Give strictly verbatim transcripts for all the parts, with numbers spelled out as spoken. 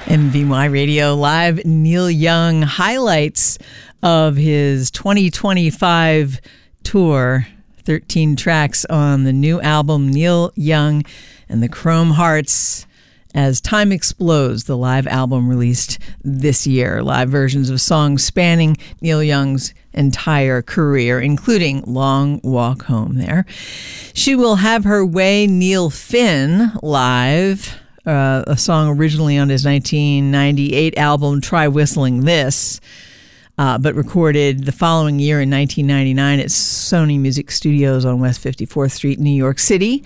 M V Y Radio Live, Neil Young, highlights of his twenty twenty-five tour, thirteen tracks on the new album, Neil Young and the Chrome Hearts. As Time Explodes, the live album released this year. Live versions of songs spanning Neil Young's entire career, including Long Walk Home there. She Will Have Her Way, Neil Finn, live. Uh, a song originally on his nineteen ninety-eight album, Try Whistling This, uh, but recorded the following year in nineteen ninety-nine at Sony Music Studios on West fifty-fourth Street, New York City.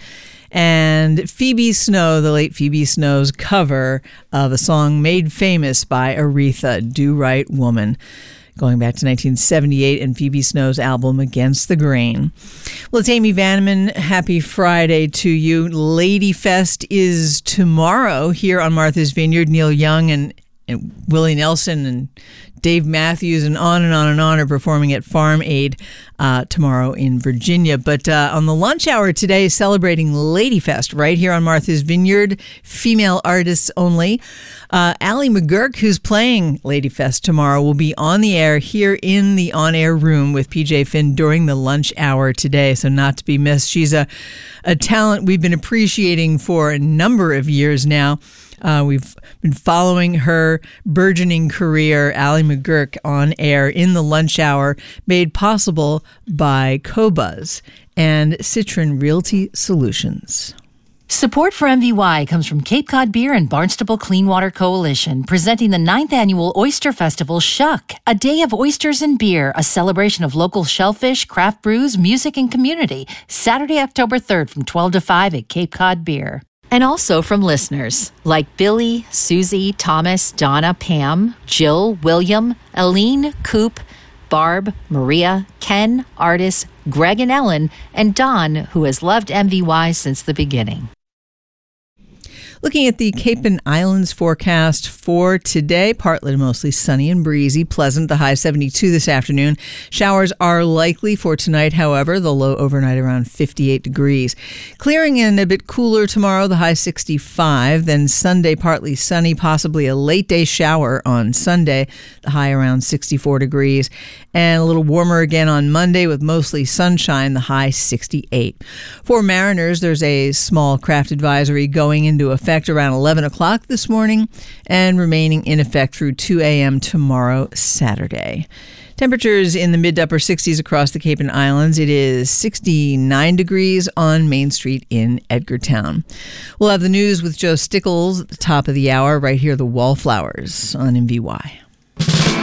And Phoebe Snow, the late Phoebe Snow's cover of a song made famous by Aretha, Do Right Woman, going back to nineteen seventy-eight and Phoebe Snow's album Against the Grain. Well, it's Amy Vanneman. Happy Friday to you. Lady Fest is tomorrow here on Martha's Vineyard. Neil Young and, and Willie Nelson and Dave Matthews and on and on and on are performing at Farm Aid uh, tomorrow in Virginia. But uh, on the lunch hour today, celebrating Lady Fest right here on Martha's Vineyard, female artists only. Uh, Allie McGurk, who's playing Lady Fest tomorrow, will be on the air here in the on-air room with P J Finn during the lunch hour today, so not to be missed. She's a, a talent we've been appreciating for a number of years now. Uh, we've been following her burgeoning career, Allie McGurk, on air in the lunch hour, made possible by Cobuzz and Citron Realty Solutions. Support for M V Y comes from Cape Cod Beer and Barnstable Clean Water Coalition, presenting the ninth Annual Oyster Festival, Shuck, a day of oysters and beer, a celebration of local shellfish, craft brews, music, and community, Saturday, October third from twelve to five at Cape Cod Beer. And also from listeners like Billy, Susie, Thomas, Donna, Pam, Jill, William, Aline, Coop, Barb, Maria, Ken, Artis, Greg and Ellen, and Don, who has loved M V Y since the beginning. Looking at the Cape and Islands forecast for today, partly to mostly sunny and breezy, pleasant, the high seventy-two this afternoon. Showers are likely for tonight, however, the low overnight around fifty-eight degrees. Clearing in a bit cooler tomorrow, the high sixty-five. Then Sunday, partly sunny, possibly a late day shower on Sunday, the high around sixty-four degrees. And a little warmer again on Monday with mostly sunshine, the high sixty-eight. For mariners, there's a small craft advisory going into effect around eleven o'clock this morning and remaining in effect through two a.m. tomorrow, Saturday. Temperatures in the mid to upper sixties across the Cape and Islands. It is sixty-nine degrees on Main Street in Edgartown. We'll have the news with Joe Stickles at the top of the hour right here, the Wallflowers on M V Y.